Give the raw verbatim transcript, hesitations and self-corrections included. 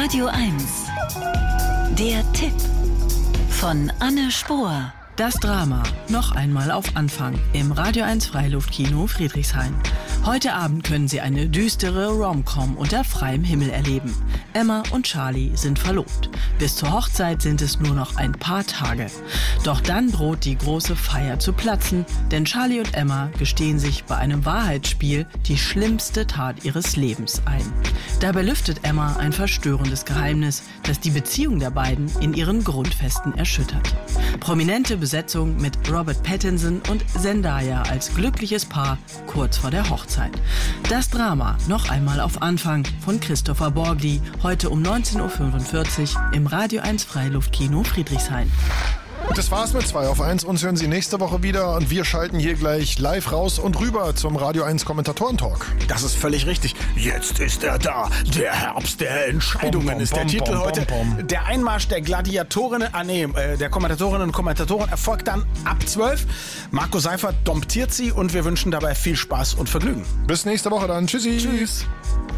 Radio eins. Der Tipp von Anne Spohr. Das Drama noch einmal auf Anfang im Radio eins Freiluftkino Friedrichshain. Heute Abend können Sie eine düstere Rom-Com unter freiem Himmel erleben. Emma und Charlie sind verlobt. Bis zur Hochzeit sind es nur noch ein paar Tage. Doch dann droht die große Feier zu platzen, denn Charlie und Emma gestehen sich bei einem Wahrheitsspiel die schlimmste Tat ihres Lebens ein. Dabei lüftet Emma ein verstörendes Geheimnis, das die Beziehung der beiden in ihren Grundfesten erschüttert. Prominente Besetzung mit Robert Pattinson und Zendaya als glückliches Paar kurz vor der Hochzeit. Das Drama noch einmal auf Anfang von Christopher Borgli, heute um neunzehn Uhr fünfundvierzig im Radio eins Freiluftkino Friedrichshain. Das war's mit zwei auf eins. Uns hören Sie nächste Woche wieder und wir schalten hier gleich live raus und rüber zum Radio eins Kommentatoren-Talk. Das ist völlig richtig. Jetzt ist er da. Der Herbst der Entscheidungen Bom, bom, ist der bom, Titel bom, heute. bom, bom. Der Einmarsch der Gladiatorinnen, ah nee, äh, der Kommentatorinnen und Kommentatoren erfolgt dann ab zwölf. Marco Seifert domptiert sie und wir wünschen dabei viel Spaß und Vergnügen. Bis nächste Woche dann. Tschüssi. Tschüss.